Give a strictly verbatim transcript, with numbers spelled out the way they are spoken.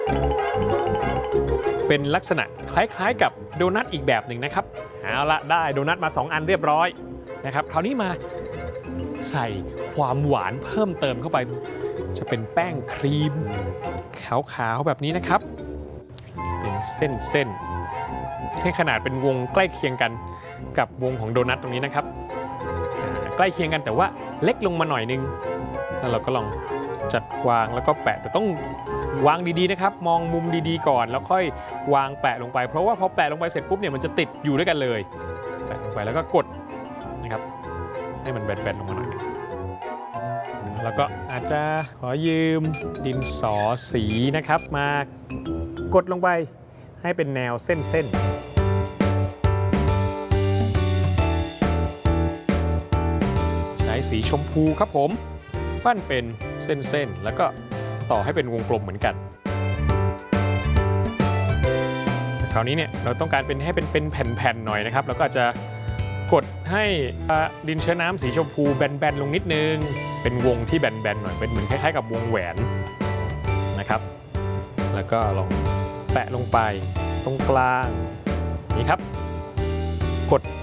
เป็นลักษณะคล้ายๆกับโดนัทอีกแบบหนึ่งนะครับเอาละได้โดนัทมาสองอันเรียบร้อยนะครับคราวนี้มาใส่ความหวานเพิ่มเติมเข้าไปจะเป็นแป้งครีมขาวๆแบบนี้นะครับเป็นเส้นๆให้ขนาดเป็นวงใกล้เคียงกันกับวงของโดนัทตรงนี้นะครับใกล้เคียงกันแต่ว่าเล็กลงมาหน่อยนึงแล้วเราก็ลองจัดวางแล้วก็แปะแต่ต้องวางดีๆนะครับมองมุมดีๆก่อนแล้วค่อยวางแปะลงไปเพราะว่าพอแปะลงไปเสร็จปุ๊บเนี่ยมันจะติดอยู่ด้วยกันเลยแปะลงไปแล้วก็กดนะครับให้มันแบนๆลงมาหน่อยแล้วก็อาจจะขอยืมดินสอสีนะครับมากดลงไปให้เป็นแนวเส้นๆใช้สีชมพูครับผมปั้นเป็นเส้นๆแล้วก็ต่อให้เป็นวงกลมเหมือนกันคราวนี้เนี่ยเราต้องการเป็นให้เป็นเป็นแผ่นๆหน่อยนะครับแล้วก็จะกดให้ดินเชื้อน้ำสีชมพูแบนๆลงนิดนึงเป็นวงที่แบนๆหน่อยเป็นเหมือนคล้ายๆกับวงแหวนนะครับแล้วก็ลองแปะลงไปตรงกลางนี่ครับกด